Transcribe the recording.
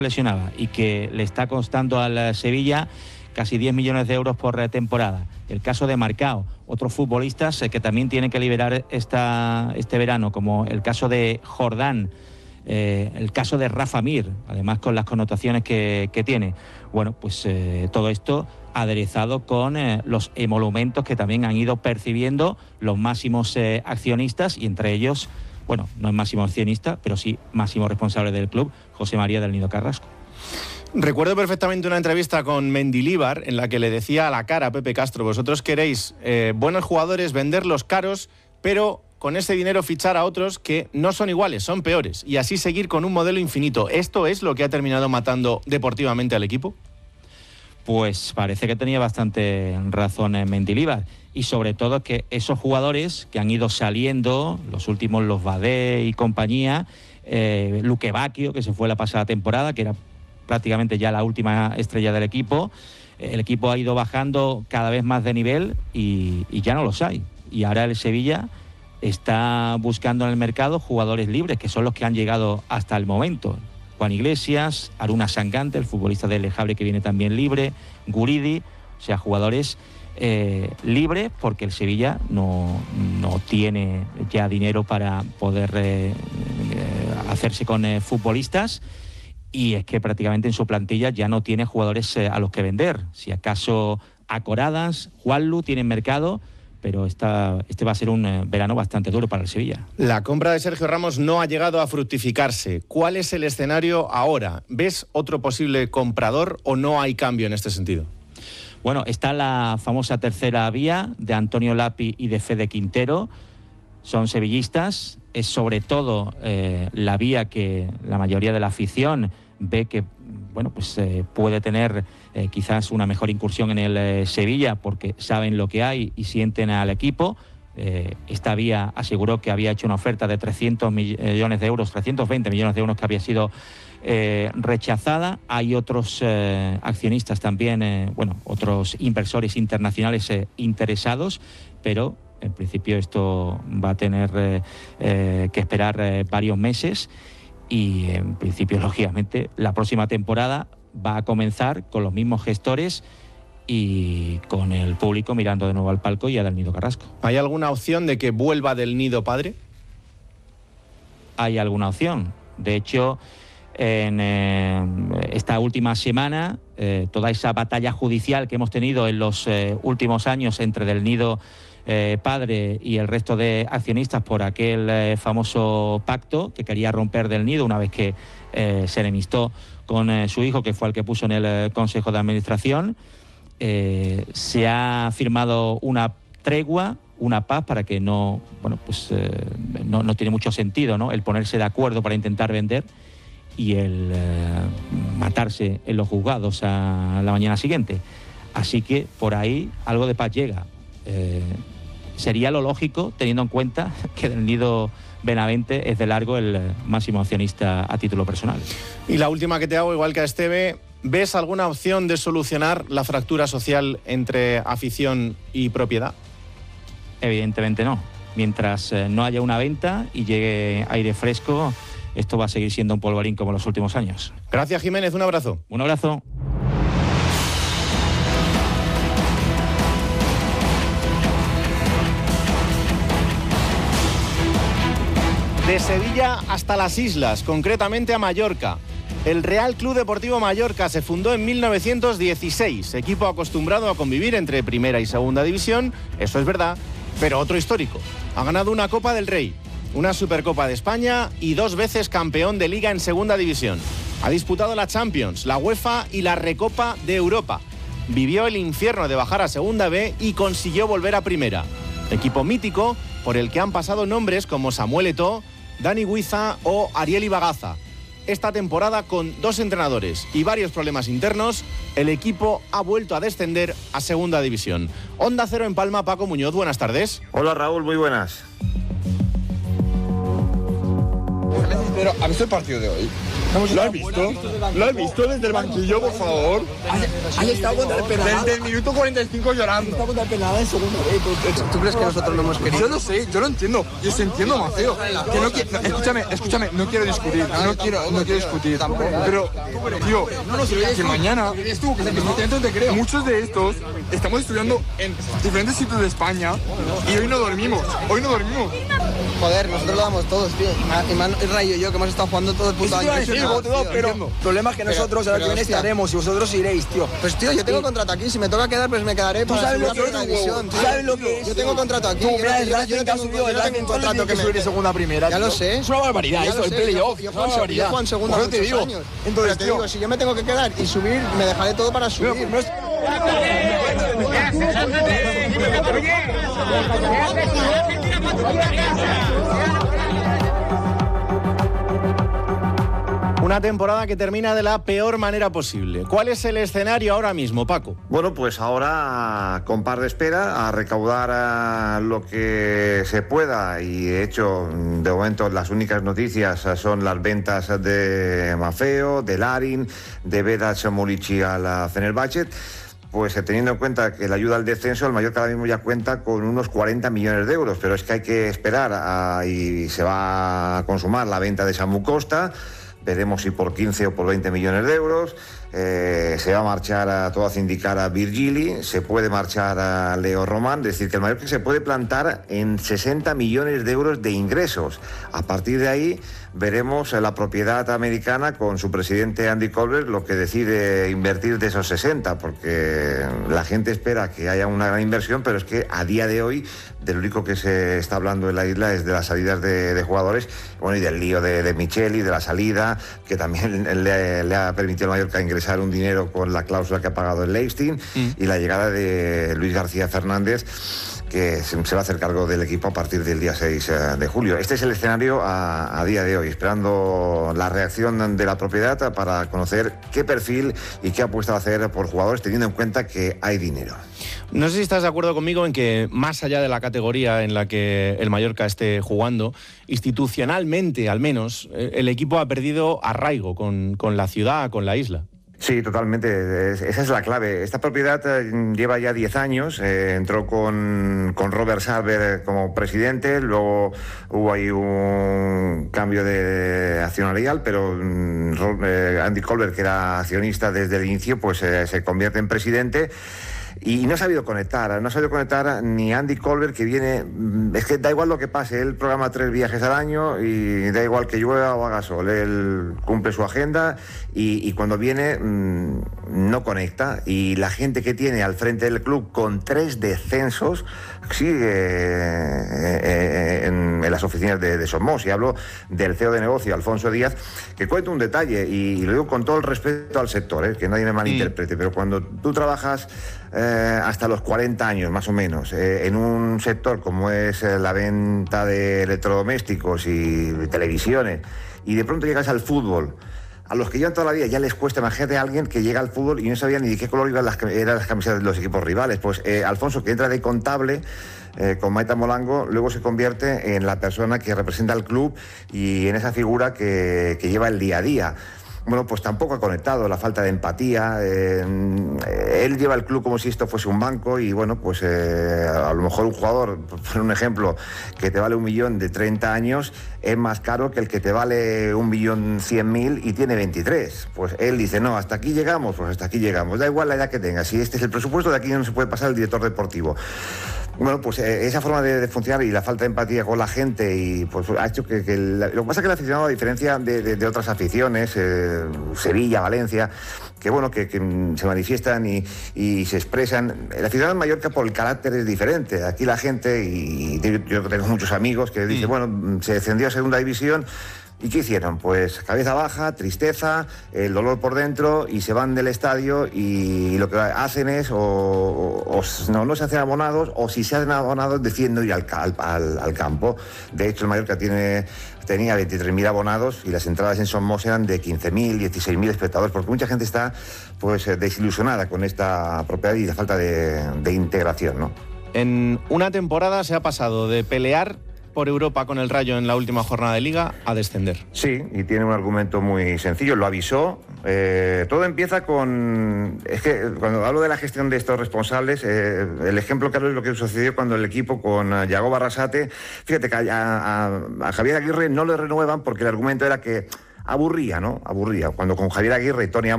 lesionaba y que le está costando al Sevilla casi 10 millones de euros por temporada. El caso de Marcao, otros futbolistas que también tienen que liberar este verano, como el caso de Jordán, el caso de Rafa Mir, además con las connotaciones que tiene. Bueno, pues todo esto aderezado con los emolumentos que también han ido percibiendo los máximos accionistas, y entre ellos, bueno, no es máximo accionista, pero sí máximo responsable del club, José María del Nido Carrasco. Recuerdo perfectamente una entrevista con Mendilibar en la que le decía a la cara a Pepe Castro: vosotros queréis buenos jugadores, venderlos caros, pero con ese dinero fichar a otros que no son iguales, son peores, y así seguir con un modelo infinito. ¿Esto es lo que ha terminado matando deportivamente al equipo? Pues parece que tenía bastante razón en Mendilibar, y sobre todo que esos jugadores que han ido saliendo, los últimos, los Badé y compañía, Luque Bacchio, que se fue la pasada temporada, que era prácticamente ya la última estrella del equipo, el equipo ha ido bajando cada vez más de nivel y ya no los hay. Y ahora el Sevilla está buscando en el mercado jugadores libres, que son los que han llegado hasta el momento. Juan Iglesias, Aruna Sangante, el futbolista del Le Havre que viene también libre, Guridi, o sea, jugadores libres, porque el Sevilla no tiene ya dinero para poder hacerse con futbolistas, y es que prácticamente en su plantilla ya no tiene jugadores a los que vender. Si acaso Acoradas, Juanlu tienen mercado, pero este va a ser un verano bastante duro para el Sevilla. La compra de Sergio Ramos no ha llegado a fructificarse. ¿Cuál es el escenario ahora? ¿Ves otro posible comprador o no hay cambio en este sentido? Bueno, está la famosa tercera vía de Antonio Lapi y de Fede Quintero. Son sevillistas. Es sobre todo la vía que la mayoría de la afición ve que puede tener quizás una mejor incursión en el Sevilla, porque saben lo que hay y sienten al equipo. Esta vía aseguró que había hecho una oferta de 300 millones de euros, 320 millones de euros, que había sido rechazada. Hay otros accionistas también, otros inversores internacionales interesados, pero en principio esto va a tener que esperar varios meses, y en principio, lógicamente, la próxima temporada va a comenzar con los mismos gestores y con el público mirando de nuevo al palco y a Del Nido Carrasco. ¿Hay alguna opción de que vuelva Del Nido padre? Hay alguna opción. De hecho, en esta última semana, toda esa batalla judicial que hemos tenido en los últimos años entre Del Nido padre y el resto de accionistas por aquel famoso pacto que quería romper Del Nido una vez que se enemistó con su hijo, que fue el que puso en el Consejo de Administración. Se ha firmado una tregua, una paz, para que no tiene mucho sentido, ¿no?, el ponerse de acuerdo para intentar vender y el matarse en los juzgados a la mañana siguiente. Así que por ahí algo de paz llega. Sería lo lógico, teniendo en cuenta que Del Nido Benavente es de largo el máximo accionista a título personal. Y la última que te hago, igual que a Esteve, ¿ves alguna opción de solucionar la fractura social entre afición y propiedad? Evidentemente no. Mientras no haya una venta y llegue aire fresco, esto va a seguir siendo un polvorín como en los últimos años. Gracias, Jiménez, un abrazo. Un abrazo. De Sevilla hasta las islas, concretamente a Mallorca. El Real Club Deportivo Mallorca se fundó en 1916, equipo acostumbrado a convivir entre primera y segunda división, eso es verdad, pero otro histórico. Ha ganado una Copa del Rey, una Supercopa de España y 2 veces campeón de Liga en segunda división. Ha disputado la Champions, la UEFA y la Recopa de Europa. Vivió el infierno de bajar a segunda B y consiguió volver a primera. Equipo mítico por el que han pasado nombres como Samuel Eto'o, Dani Guiza o Ariel Ibagaza. Esta temporada, con 2 entrenadores y varios problemas internos, el equipo ha vuelto a descender a segunda división. Onda Cero en Palma, Paco Muñoz, buenas tardes. Hola Raúl, muy buenas. Pero, ¿has visto el partido de hoy? ¿Lo has visto? ¿Lo has visto desde el banquillo, por favor? ¿Has estado contra el penal? Desde el minuto 45 llorando. ¿Has estado contra el penal en segunda vez? ¿Tú crees que nosotros no hemos querido? Yo lo sé, yo lo entiendo. Yo se entiendo, Maceo. Que no quiero, escúchame, no quiero discutir. No quiero discutir. Pero, tío, que mañana, muchos de estos estamos estudiando en diferentes sitios de España y hoy no dormimos. Joder, nosotros lo damos todos, tío. Y Man, Rayo y yo, que hemos estado jugando todo el puto año. Pero el problema es que nosotros ahora que viene estaremos y vosotros iréis, tío. Pues tío, yo tengo contrato aquí. Si me toca quedar, pues me quedaré. ¿Tú sabes lo que es? ¿Tú sabes lo que es? Yo tengo contrato aquí. Yo no tengo un contrato que subir de segunda a primera. Ya lo sé. Es una barbaridad eso, el playoff. Yo juego en segunda muchos años. Entonces te digo, si yo me tengo que quedar y subir, me dejaré todo para subir. Una temporada que termina de la peor manera posible. ¿Cuál es el escenario ahora mismo, Paco? Bueno, pues ahora con par de espera a recaudar lo que se pueda y de hecho de momento las únicas noticias son las ventas de Maffeo, de Larin, de Vedat Murici a la Fenerbahce. Pues teniendo en cuenta que la ayuda al descenso, el Mallorca ahora mismo ya cuenta con unos 40 millones de euros, pero es que hay que esperar y se va a consumar la venta de Samu Costa. Veremos si por 15 o por 20 millones de euros. Se va a marchar a todo hace indicar a Virgili, se puede marchar a Leo Román, es decir, que el Mallorca se puede plantar en 60 millones de euros de ingresos. A partir de ahí veremos la propiedad americana con su presidente Andy Colbert lo que decide invertir de esos 60, porque la gente espera que haya una gran inversión, pero es que a día de hoy de lo único que se está hablando en la isla es de las salidas de jugadores, bueno, y del lío de Micheli, de la salida, que también le ha permitido al Mallorca ingresar un dinero con la cláusula que ha pagado el Leipzig, y la llegada de Luis García Fernández, que se va a hacer cargo del equipo a partir del día 6 de julio. Este es el escenario a día de hoy, esperando la reacción de la propiedad para conocer qué perfil y qué apuesta va a hacer por jugadores, teniendo en cuenta que hay dinero. No sé si estás de acuerdo conmigo en que, más allá de la categoría en la que el Mallorca esté jugando, institucionalmente al menos, el equipo ha perdido arraigo con la ciudad, con la isla. Sí, totalmente. Esa es la clave. Esta propiedad lleva ya 10 años. Entró con Robert Sarver como presidente. Luego hubo ahí un cambio de accionarial, pero Andy Colbert, que era accionista desde el inicio, pues se convierte en presidente. Y no ha sabido conectar ni Andy Colbert, que viene, es que da igual lo que pase, él programa 3 viajes al año y da igual que llueva o haga sol, él cumple su agenda y cuando viene no conecta, y la gente que tiene al frente del club con 3 descensos sigue en las oficinas de Somos, y hablo del CEO de negocio, Alfonso Díaz, que cuenta un detalle, y lo digo con todo el respeto al sector, que nadie me malinterprete, pero cuando tú trabajas hasta los 40 años más o menos en un sector como es la venta de electrodomésticos y televisiones, y de pronto llegas al fútbol, a los que llevan toda la vida ya les cuesta. Imagínate a alguien que llega al fútbol y no sabía ni de qué color eran las camisetas de los equipos rivales. Pues Alfonso, que entra de contable con Maita Molango, luego se convierte en la persona que representa al club y en esa figura que lleva el día a día. Bueno, pues tampoco ha conectado, la falta de empatía. Él lleva el club como si esto fuese un banco y bueno, pues a lo mejor un jugador, por un ejemplo, que te vale 1 millón de 30 años es más caro que el que te vale 1.100.000 y tiene 23. Pues él dice, no, hasta aquí llegamos, pues hasta aquí llegamos. Da igual la edad que tengas, si este es el presupuesto, de aquí no se puede pasar el director deportivo. Bueno, pues esa forma de funcionar y la falta de empatía con la gente y pues ha hecho que lo que pasa es que el aficionado, a diferencia de otras aficiones, Sevilla, Valencia, que bueno, que se manifiestan y se expresan, el aficionado en Mallorca por el carácter es diferente. Aquí la gente, y yo tengo muchos amigos que dicen, bueno, se descendió a segunda división. ¿Y qué hicieron? Pues cabeza baja, tristeza, el dolor por dentro, y se van del estadio y lo que hacen es no se hacen abonados, o si se hacen abonados deciden no ir al campo. De hecho, el Mallorca tenía 23.000 abonados y las entradas en Somos eran de 15.000, 16.000 espectadores, porque mucha gente está pues desilusionada con esta propiedad y la falta de integración, ¿no? En una temporada se ha pasado de pelear por Europa con el Rayo en la última jornada de Liga a descender. Sí, y tiene un argumento muy sencillo, lo avisó. Todo empieza con... Es que cuando hablo de la gestión de estos responsables, el ejemplo claro es lo que sucedió cuando el equipo con Yago Barrasate, fíjate que a Javier Aguirre no le renuevan porque el argumento era que aburría, ¿no? Aburría. Cuando con Javier Aguirre y Tony